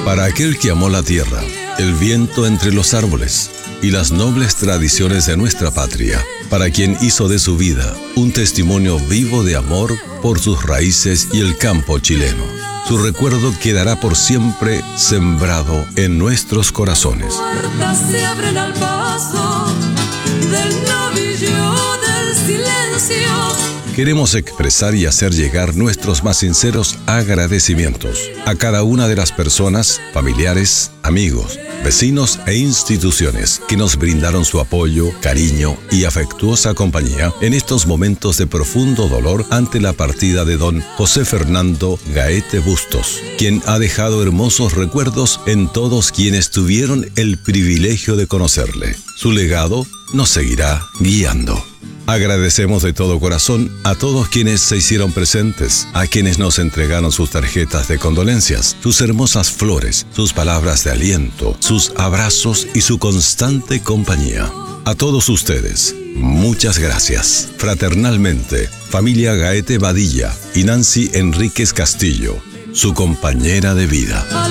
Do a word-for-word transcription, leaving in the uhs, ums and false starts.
Para aquel que amó la tierra, el viento entre los árboles y las nobles tradiciones de nuestra patria, para quien hizo de su vida un testimonio vivo de amor por sus raíces y el campo chileno. Su recuerdo quedará por siempre sembrado en nuestros corazones. Se abren al paso del novillo del silencio. Queremos expresar y hacer llegar nuestros más sinceros agradecimientos a cada una de las personas, familiares, amigos, vecinos e instituciones que nos brindaron su apoyo, cariño y afectuosa compañía en estos momentos de profundo dolor ante la partida de don José Fernando Gaete Bustos, quien ha dejado hermosos recuerdos en todos quienes tuvieron el privilegio de conocerle. Su legado nos seguirá guiando. Agradecemos de todo corazón a todos quienes se hicieron presentes, a quienes nos entregaron sus tarjetas de condolencias, sus hermosas flores, sus palabras de aliento, sus abrazos y su constante compañía. A todos ustedes, muchas gracias. Fraternalmente, familia Gaete Badilla y Nancy Enríquez Castillo, su compañera de vida.